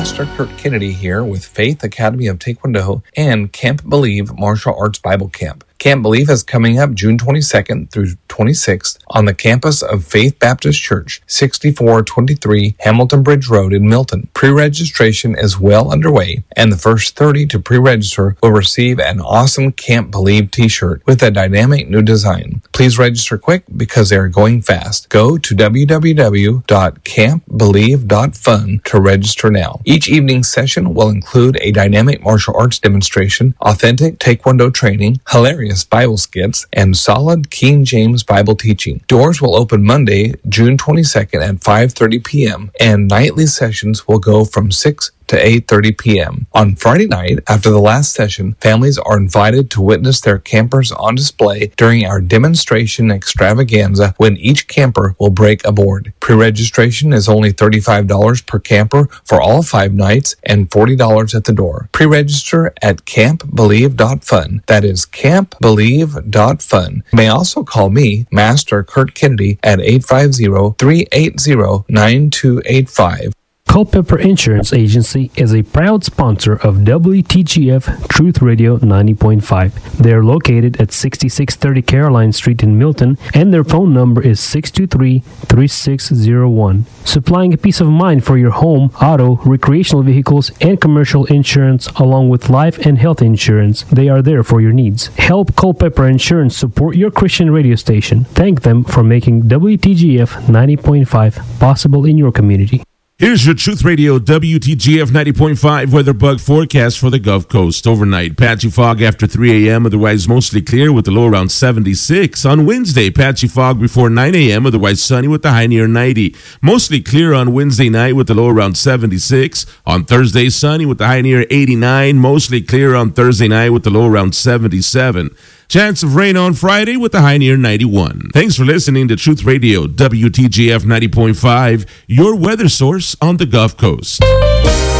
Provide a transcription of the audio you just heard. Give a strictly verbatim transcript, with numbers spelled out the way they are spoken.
Master Kurt Kennedy here with Faith Academy of Taekwondo and Camp Believe Martial Arts Bible Camp. Camp Believe is coming up June twenty-second through twenty-sixth on the campus of Faith Baptist Church, sixty-four twenty-three Hamilton Bridge Road in Milton. Pre-registration is well underway, and the first thirty to pre-register will receive an awesome Camp Believe t-shirt with a dynamic new design. Please register quick because they are going fast. Go to w w w dot camp believe dot fun to register now. Each evening session will include a dynamic martial arts demonstration, authentic Taekwondo training, hilarious Bible skits, and solid King James Bible teaching. Doors will open Monday, June twenty-second at five thirty p.m. and nightly sessions will go from six to eight thirty p.m. On Friday night, after the last session, families are invited to witness their campers on display during our demonstration extravaganza when each camper will break a board. Pre-registration is only thirty-five dollars per camper for all five nights and forty dollars at the door. Pre-register at camp believe dot fun. That is camp believe dot fun. You may also call me, Master Kurt Kennedy, at eight five zero, three eight zero, nine two eight five. Culpeper Insurance Agency is a proud sponsor of W T G F Truth Radio ninety point five. They are located at sixty-six thirty Caroline Street in Milton, and their phone number is six two three, three six zero one. Supplying a peace of mind for your home, auto, recreational vehicles, and commercial insurance, along with life and health insurance. They are there for your needs. Help Culpeper Insurance support your Christian radio station. Thank them for making W T G F ninety point five possible in your community. Here's your Truth Radio W T G F ninety point five weather bug forecast for the Gulf Coast. Overnight, patchy fog after three a.m., otherwise mostly clear with the low around seventy-six. On Wednesday, patchy fog before nine a.m., otherwise sunny with the high near ninety. Mostly clear on Wednesday night with the low around seventy-six. On Thursday, sunny with the high near eighty-nine. Mostly clear on Thursday night with the low around seventy-seven. Chance of rain on Friday with the high near ninety-one. Thanks for listening to Truth Radio W T G F ninety point five, your weather source on the Gulf Coast.